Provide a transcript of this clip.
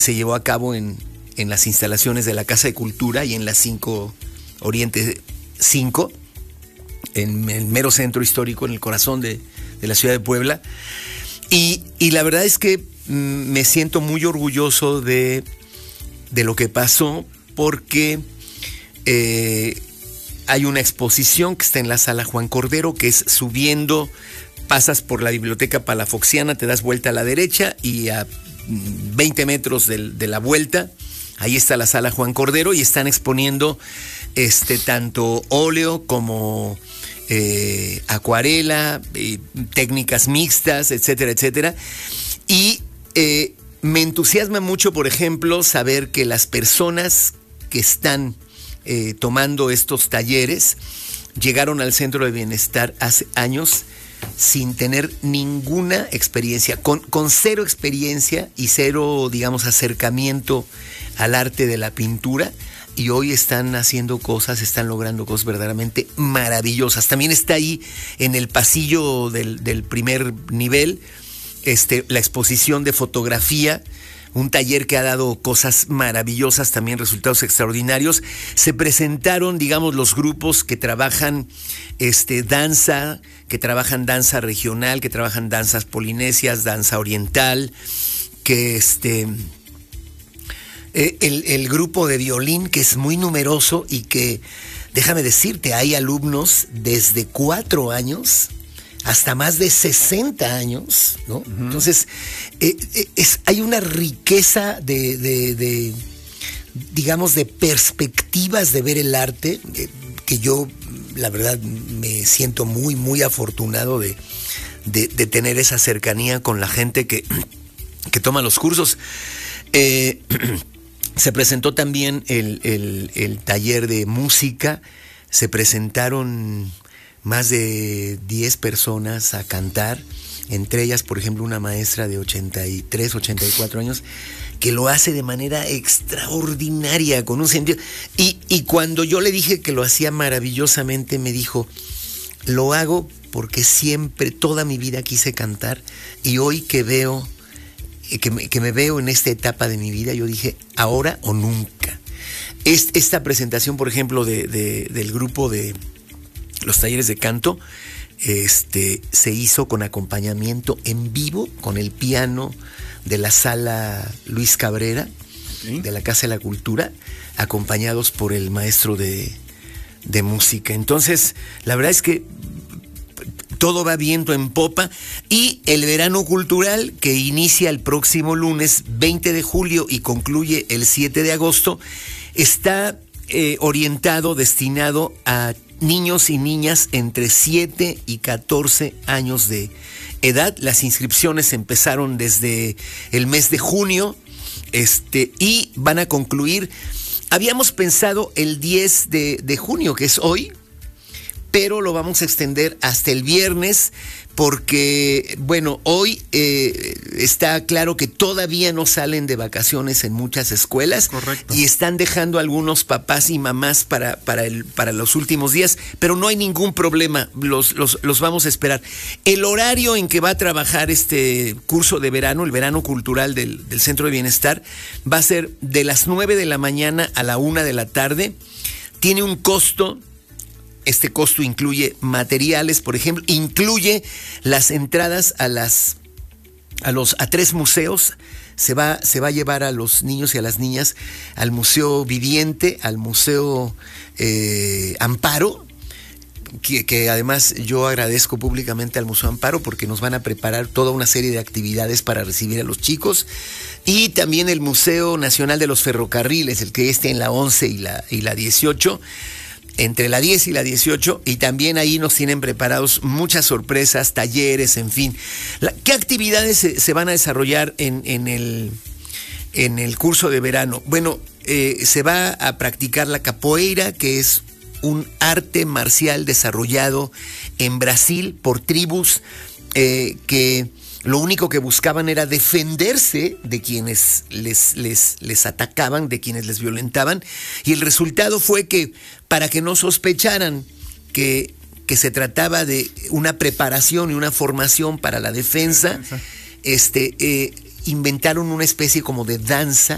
se llevó a cabo en las instalaciones de la Casa de Cultura y en la 5 Oriente 5, en el mero centro histórico, en el corazón de la ciudad de Puebla. Y la verdad es que me siento muy orgulloso de lo que pasó, porque hay una exposición que está en la Sala Juan Cordero, que es subiendo, pasas por la Biblioteca Palafoxiana, te das vuelta a la derecha y a 20 metros de la vuelta, ahí está la Sala Juan Cordero, y están exponiendo tanto óleo como acuarela, técnicas mixtas, etcétera, etcétera. Y me entusiasma mucho, por ejemplo, saber que las personas que están tomando estos talleres llegaron al Centro de Bienestar hace años sin tener ninguna experiencia, con cero experiencia y cero, digamos, acercamiento al arte de la pintura, y hoy están haciendo cosas, están logrando cosas verdaderamente maravillosas. También está ahí en el pasillo del primer nivel la exposición de fotografía, un taller que ha dado cosas maravillosas, también resultados extraordinarios. Se presentaron, digamos, los grupos que trabajan danza, que trabajan danza regional, que trabajan danzas polinesias, danza oriental, que el grupo de violín, que es muy numeroso y que, déjame decirte, hay alumnos desde 4 años hasta más de 60 años, ¿no? Uh-huh. Entonces, hay una riqueza de digamos, de perspectivas de ver el arte, que yo, la verdad, me siento muy, muy afortunado de tener esa cercanía con la gente que toma los cursos. Se presentó también el taller de música, se presentaron más de 10 personas a cantar, entre ellas, por ejemplo, una maestra de 83, 84 años, que lo hace de manera extraordinaria, con un sentido. Y cuando yo le dije que lo hacía maravillosamente, me dijo, lo hago porque siempre, toda mi vida quise cantar, y hoy que veo, que me veo en esta etapa de mi vida, yo dije, ahora o nunca. Esta presentación, por ejemplo, del grupo de los talleres de canto, se hizo con acompañamiento en vivo, con el piano de la Sala Luis Cabrera, ¿sí?, de la Casa de la Cultura, acompañados por el maestro de música. Entonces, la verdad es que todo va viento en popa, y el verano cultural, que inicia el próximo lunes 20 de julio y concluye el 7 de agosto, está orientado, destinado a niños y niñas entre 7 y 14 años de edad. Las inscripciones empezaron desde el mes de junio, y van a concluir, habíamos pensado el 10 de junio, que es hoy, pero lo vamos a extender hasta el viernes, porque, bueno, hoy está claro que todavía no salen de vacaciones en muchas escuelas. Correcto. Y están dejando algunos papás y mamás para los últimos días, pero no hay ningún problema, los vamos a esperar. El horario en que va a trabajar este curso de verano, el verano cultural del Centro de Bienestar, va a ser de las 9 de la mañana a la 1 de la tarde. Tiene un costo. Este costo incluye materiales, por ejemplo, incluye las entradas a 3 museos. Se va a llevar a los niños y a las niñas al Museo Viviente, al Museo Amparo, que además yo agradezco públicamente al Museo Amparo, porque nos van a preparar toda una serie de actividades para recibir a los chicos. Y también el Museo Nacional de los Ferrocarriles, el que esté en la 11 y la 18, entre la 10 y la 18, y también ahí nos tienen preparados muchas sorpresas, talleres, en fin. ¿Qué actividades se van a desarrollar en el curso de verano? Bueno, se va a practicar la capoeira, que es un arte marcial desarrollado en Brasil por tribus que lo único que buscaban era defenderse de quienes les atacaban, de quienes les violentaban, y el resultado fue que, para que no sospecharan que se trataba de una preparación y una formación para la defensa, inventaron una especie como de danza